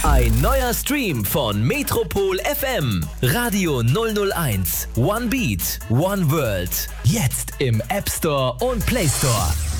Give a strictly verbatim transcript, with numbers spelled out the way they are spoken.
Ein neuer Stream von Metropol F M. Radio null null eins. One Beat, One World. Jetzt im App Store und Play Store.